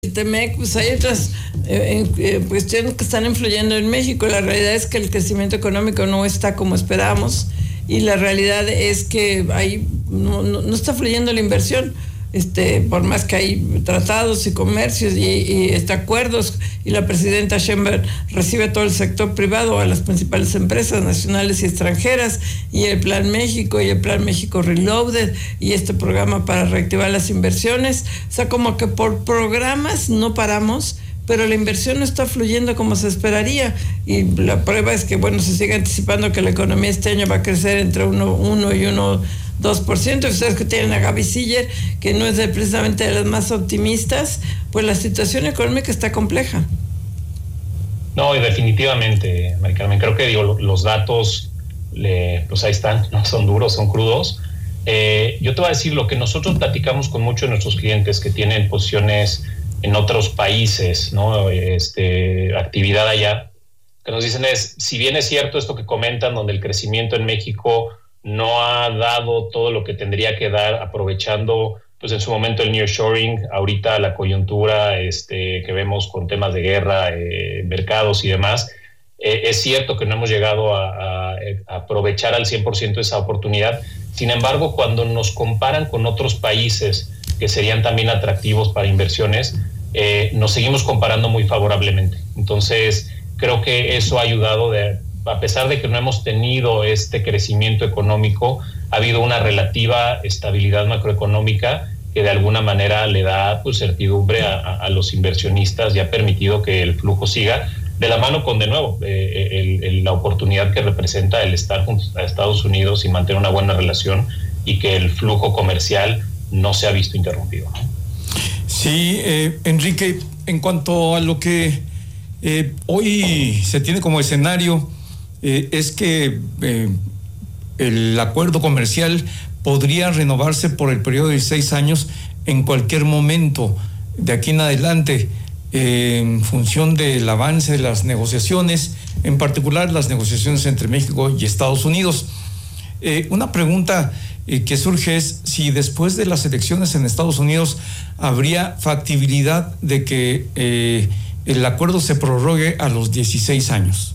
TEMEC, pues hay otras cuestiones que están influyendo en México. La realidad es que el crecimiento económico no está como esperamos y la realidad es que ahí no está fluyendo la inversión. Por más que hay tratados y comercios y acuerdos, y la presidenta Sheinbaum recibe a todo el sector privado, a las principales empresas nacionales y extranjeras, y el Plan México y el Plan México Reloaded y este programa para reactivar las inversiones. O sea, como que por programas no paramos, pero la inversión no está fluyendo como se esperaría, y la prueba es que, se sigue anticipando que la economía este año va a crecer entre 1 y 2%. Ustedes que tienen a Gaby Siller, que no es precisamente de las más optimistas, pues la situación económica está compleja. No, y definitivamente, Mari Carmen, creo que los datos, pues ahí están, no son duros, son crudos. Yo te voy a decir lo que nosotros platicamos con muchos de nuestros clientes que tienen posiciones en otros países, ¿no? Actividad allá, que nos dicen es, si bien es cierto esto que comentan, donde el crecimiento en México no ha dado todo lo que tendría que dar, aprovechando pues en su momento el nearshoring, ahorita la coyuntura que vemos con temas de guerra, mercados y demás, es cierto que no hemos llegado a aprovechar al 100% esa oportunidad. Sin embargo, cuando nos comparan con otros países que serían también atractivos para inversiones, nos seguimos comparando muy favorablemente. Entonces, creo que eso ha ayudado a pesar de que no hemos tenido este crecimiento económico, ha habido una relativa estabilidad macroeconómica que de alguna manera le da pues, certidumbre a los inversionistas y ha permitido que el flujo siga de la mano con, de nuevo, la oportunidad que representa el estar junto a Estados Unidos y mantener una buena relación y que el flujo comercial no se ha visto interrumpido. Sí, Enrique, en cuanto a lo que hoy se tiene como escenario, es que el acuerdo comercial podría renovarse por el periodo de 6 años en cualquier momento de aquí en adelante, en función del avance de las negociaciones, en particular las negociaciones entre México y Estados Unidos. Una pregunta que surge es si después de las elecciones en Estados Unidos habría factibilidad de que el acuerdo se prorrogue a los 16 años.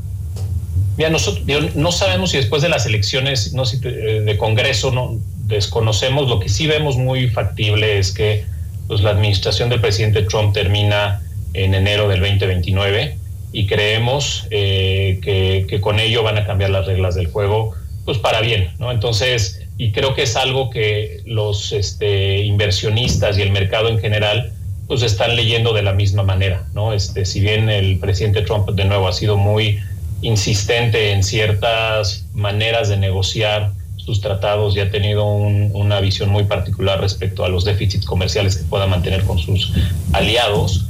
Mira, nosotros no sabemos si después de las elecciones de Congreso, no desconocemos. Lo que sí vemos muy factible es que pues, la administración del presidente Trump termina en enero del 2029 y creemos que con ello van a cambiar las reglas del juego pues para bien, ¿no? Entonces, y creo que es algo que los inversionistas y el mercado en general pues están leyendo de la misma manera, ¿no? Si bien el presidente Trump de nuevo ha sido muy insistente en ciertas maneras de negociar sus tratados y ha tenido una visión muy particular respecto a los déficits comerciales que pueda mantener con sus aliados,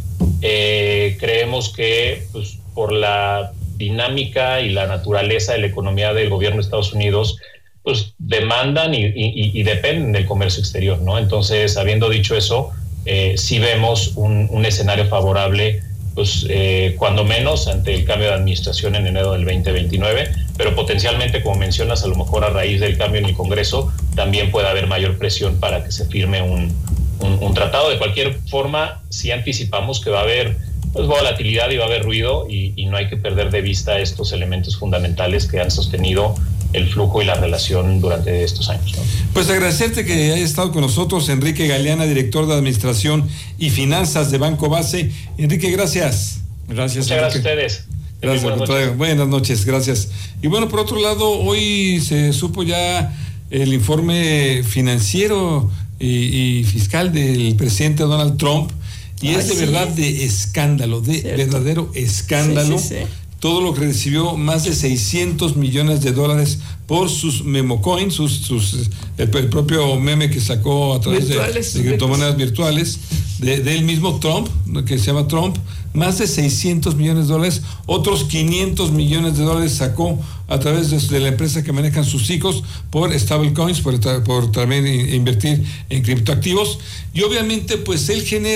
creemos que pues, por la dinámica y la naturaleza de la economía del gobierno de Estados Unidos pues demandan y dependen del comercio exterior, ¿no? Entonces, habiendo dicho eso, sí vemos un escenario favorable pues cuando menos ante el cambio de administración en enero del 2029, pero potencialmente, como mencionas, a lo mejor a raíz del cambio en el Congreso también puede haber mayor presión para que se firme un tratado. De cualquier forma, sí anticipamos que va a haber pues, volatilidad y va a haber ruido y no hay que perder de vista estos elementos fundamentales que han sostenido el flujo y la relación durante estos años, ¿no? Pues agradecerte que hayas estado con nosotros, Enrique Galeana, director de Administración y Finanzas de Banco Base. Enrique, gracias. Gracias. Muchas gracias a ustedes. Gracias, buenas noches, gracias. Y bueno, por otro lado, hoy se supo ya el informe financiero y fiscal del presidente Donald Trump, y es de verdad de escándalo, de verdadero escándalo. Sí. Todo lo que recibió, más de $600 millones por sus memocoins, el propio meme que sacó a través de criptomonedas virtuales, del mismo Trump, que se llama Trump, más de $600 millones, otros $500 millones sacó a través de la empresa que manejan sus hijos por stablecoins, por también invertir en criptoactivos, y obviamente pues él genera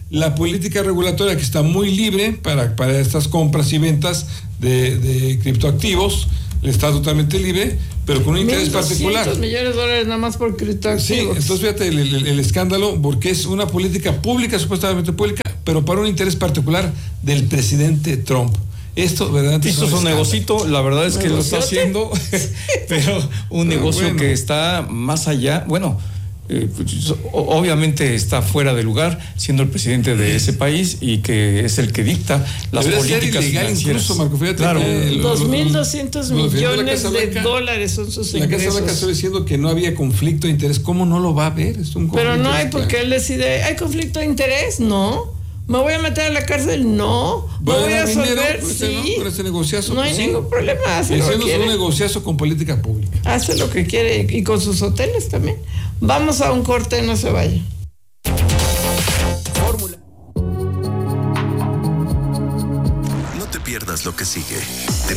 la política regulatoria que está muy libre para estas compras y ventas de criptoactivos, está totalmente libre, pero con un interés particular. $1.200 millones nada más por criptoactivos. Sí, entonces fíjate el escándalo, porque es una política pública, supuestamente pública, pero para un interés particular del presidente Trump. Esto verdaderamente hizo su negocito, la verdad es que lo está haciendo, pero un negocio que está más allá, obviamente está fuera de lugar, siendo el presidente de ese país y que es el que dicta las políticas financieras. Incluso, Marco, fíjate, claro. 2.200 millones de dólares son sus ingresos. La Casa Blanca está diciendo que no había conflicto de interés. ¿Cómo no lo va a haber? Pero no hay, porque él decide, ¿hay conflicto de interés? No. ¿Me voy a meter a la cárcel? No. ¿Me voy a absolver? Sí. Con ese negociazo. No hay ningún problema. Haciendo un negociazo con política pública. Hace lo que quiere y con sus hoteles también. Vamos a un corte, no se vaya. Fórmula. No te pierdas lo que sigue.